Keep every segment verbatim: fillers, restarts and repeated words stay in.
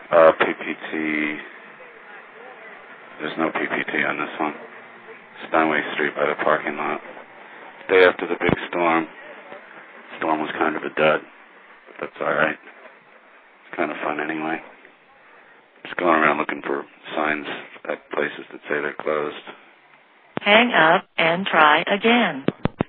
Uh, P P T, there's no P P T on this one. Steinway Street by the parking lot. Day after the big storm. Storm was kind of a dud, but that's alright. It's kind of fun anyway. Just going around looking for signs at places that say they're closed. Hang up and try again.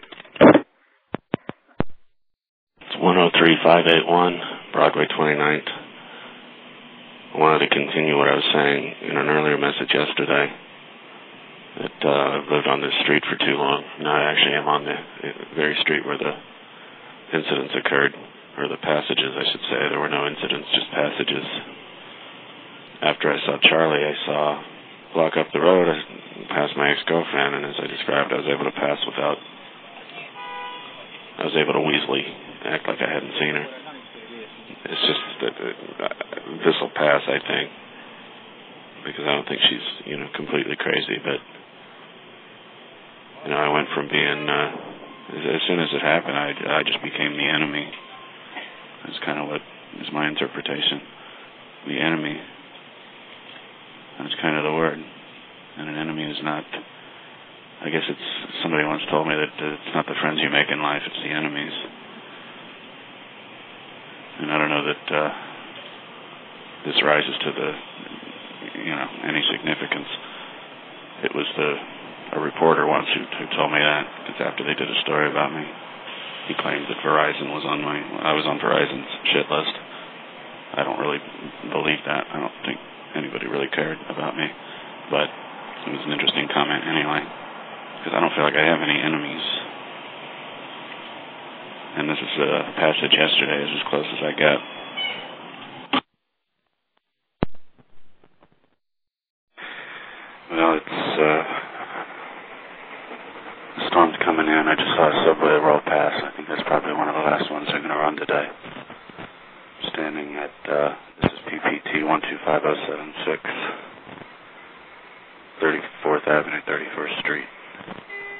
It's one oh three five eight one, Broadway twenty-ninth. I wanted to continue what I was saying in an earlier message yesterday. That uh, I've lived on this street for too long. Now I actually am on the very street where the incidents occurred, or the passages, I should say. There were no incidents, just passages. After I saw Charlie, I saw block up the road, I passed my ex-girlfriend, and as I described, I was able to pass without, I was able to weaselly act like I hadn't seen her. It's just that uh, this will pass, I think, because I don't think she's, you know, completely crazy, but, you know, I went from being, uh, as, as soon as it happened, I, I just became the enemy. That's kind of what is my interpretation. The enemy. That's kind of the word. And an enemy is not, I guess it's, somebody once told me that it's not the friends you make in life, it's the enemies. And I don't know that uh, this rises to the, you know, any significance. It was the a reporter once who, who told me that, because after they did a story about me, he claimed that Verizon was on my, I was on Verizon's shit list. I don't really believe that. I don't think anybody really cared about me. But it was an interesting comment anyway, because I don't feel like I have any enemies. And this is a passage yesterday is as close as I get. Well, it's, uh, the storm's coming in. I just saw a subway roll past. I think that's probably one of the last ones they're going to run today. Standing at, uh, this is P P T one two five oh seven six, thirty-fourth Avenue, thirty-first Street.